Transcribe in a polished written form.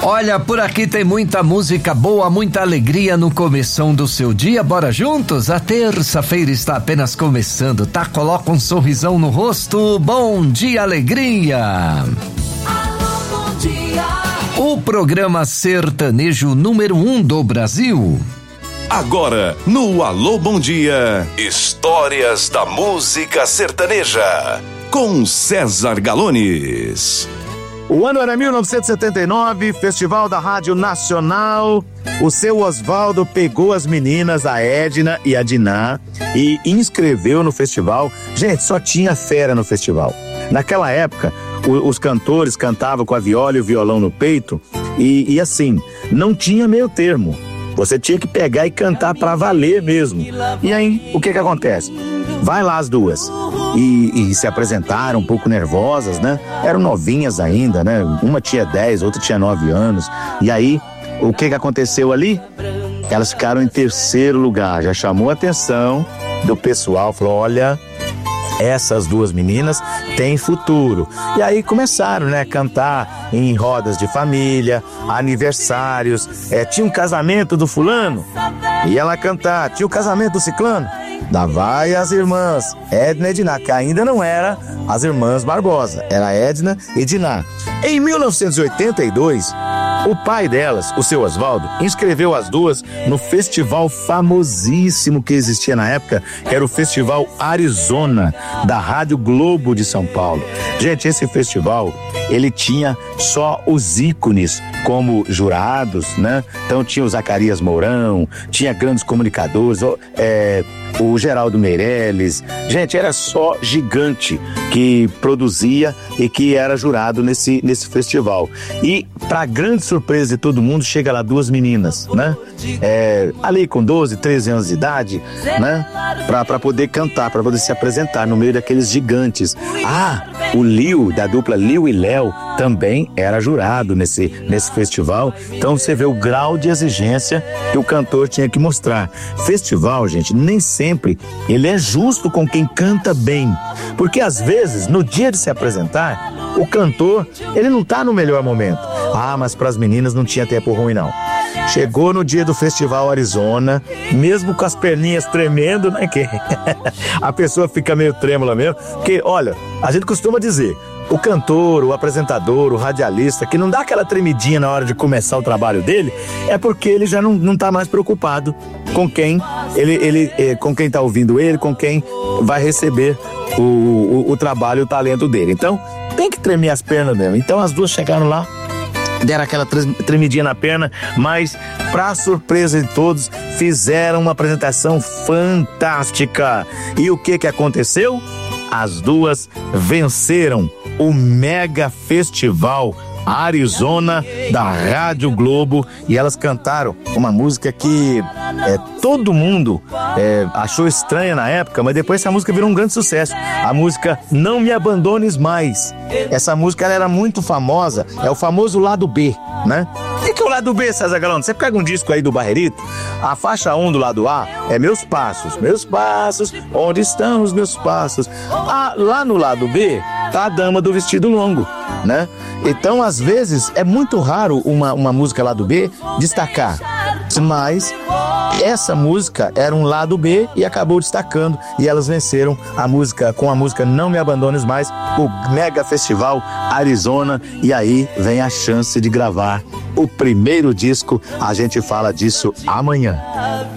Olha, por aqui tem muita música boa, muita alegria no começão do seu dia. Bora juntos? A terça-feira está apenas começando, tá? Coloca um sorrisão no rosto. Bom dia, alegria! Alô, bom dia! O programa sertanejo número 1 do Brasil. Agora, no Alô Bom Dia, histórias da música sertaneja, com César Galones. O ano era 1979, Festival da Rádio Nacional. O seu Osvaldo pegou as meninas, a Edna e a Diná, e inscreveu no festival. Gente, só tinha fera no festival. Naquela época, os cantores cantavam com a viola e o violão no peito, e assim, não tinha meio termo. Você tinha que pegar e cantar pra valer mesmo. E aí, o que acontece? Vai lá as duas. E se apresentaram um pouco nervosas, né? Eram novinhas ainda, né? Uma tinha 10, outra tinha 9 anos. E aí, o que aconteceu ali? Elas ficaram em terceiro lugar. Já chamou a atenção do pessoal. Falou, olha, essas duas meninas têm futuro. E aí começaram, né, a cantar em rodas de família, aniversários. Tinha um casamento do fulano, e ela cantar. Tinha o casamento do ciclano. Lá vai as irmãs Edna e Diná, que ainda não era as irmãs Barbosa, era Edna e Diná. Em 1982, o pai delas, o seu Osvaldo, inscreveu as duas no festival famosíssimo que existia na época, que era o Festival Arizona, da Rádio Globo de São Paulo. Gente, esse festival, ele tinha só os ícones como jurados, né? Então tinha o Zacarias Mourão, tinha grandes comunicadores, o Geraldo Meirelles. Gente, era só gigante que produzia e que era jurado nesse festival. E, para grande surpresa de todo mundo, chega lá duas meninas, né? Ali com 12, 13 anos de idade, né? Pra poder cantar, pra poder se apresentar no meio daqueles gigantes. O Lio, da dupla Lio e Léo, também era jurado nesse festival. Então você vê o grau de exigência que o cantor tinha que mostrar. Festival, gente, nem sempre ele é justo com quem canta bem, porque às vezes no dia de se apresentar o cantor, ele não tá no melhor momento. Mas para as meninas não tinha tempo ruim não. Chegou no dia do Festival Arizona, mesmo com as perninhas tremendo, né? Que a pessoa fica meio trêmula mesmo, porque olha, a gente costuma dizer, o cantor, o apresentador, o radialista, que não dá aquela tremidinha na hora de começar o trabalho dele, é porque ele já não tá mais preocupado com quem com quem tá ouvindo ele, com quem vai receber o trabalho, o talento dele. Então, tem que tremer as pernas mesmo. Então, as duas chegaram lá, deram aquela tremidinha na perna, mas, pra surpresa de todos, fizeram uma apresentação fantástica. E o que aconteceu? As duas venceram o Mega Festival Arizona da Rádio Globo, e elas cantaram uma música que todo mundo achou estranha na época, mas depois essa música virou um grande sucesso. A música Não Me Abandones Mais. Essa música ela era muito famosa, é o famoso lado B, né? O que é o lado B, César Galão? Você pega um disco aí do Barrerito, a faixa 1 do lado A é Meus Passos, onde estão os meus passos? Lá no lado B tá a Dama do Vestido Longo, né? Então, às vezes, é muito raro uma música lado B destacar, mas essa música era um lado B e acabou destacando, e elas venceram com a música Não Me Abandones Mais, o Mega Festival Arizona, e aí vem a chance de gravar o primeiro disco. A gente fala disso amanhã.